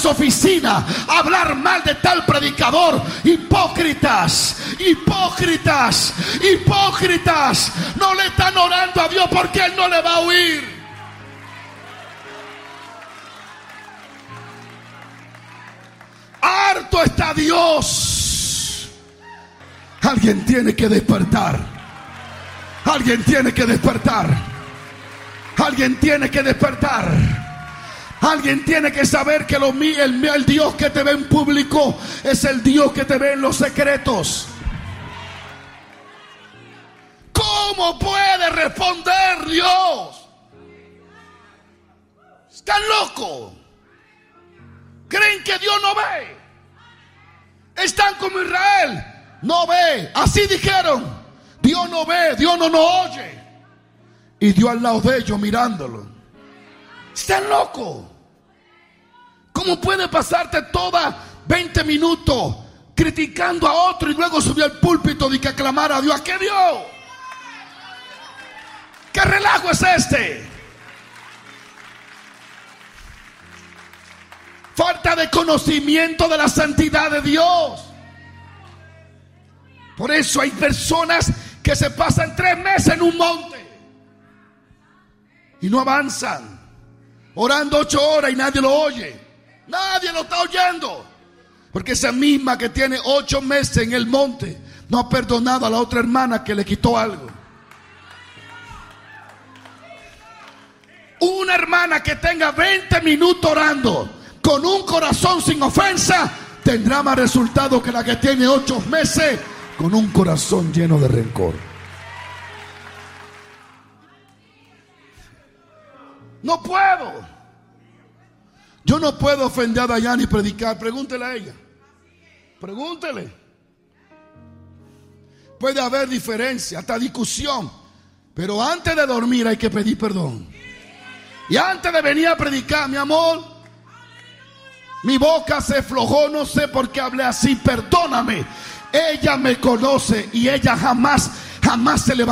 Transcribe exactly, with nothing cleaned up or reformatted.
su oficina a hablar mal de tal predicador. Hipócritas, hipócritas, hipócritas. No le están orando a Dios porque Él no le va a oír. Harto está Dios. Alguien tiene que despertar. Alguien tiene que despertar. Alguien tiene que despertar. Alguien tiene que saber que lo, el, el Dios que te ve en público es el Dios que te ve en los secretos. ¿Cómo puede responder Dios? ¿Están locos? ¿Creen que Dios no ve? Están como Israel. No ve. Así dijeron. Dios no ve, Dios no nos oye. Y Dios al lado de ellos mirándolo. Están locos. ¿Cómo puede pasarte toda veinte minutos criticando a otro y luego subir al púlpito y que aclamar a Dios? ¿A qué Dios? ¿Qué relajo es este? Falta de conocimiento de la santidad de Dios. Por eso hay personas que se pasan tres meses en un monte y no avanzan, orando ocho horas y nadie lo oye. Nadie lo está oyendo. Porque esa misma que tiene ocho meses en el monte no ha perdonado a la otra hermana que le quitó algo. Una hermana que tenga veinte minutos orando con un corazón sin ofensa tendrá más resultado que la que tiene ocho meses con un corazón lleno de rencor. No puedo. Yo no puedo ofender a Dayana y predicar. Pregúntele a ella. Pregúntele. Puede haber diferencia, hasta discusión. Pero antes de dormir hay que pedir perdón. Y antes de venir a predicar, mi amor, mi boca se aflojó, no sé por qué hablé así, perdóname. Ella me conoce y ella jamás, jamás se le va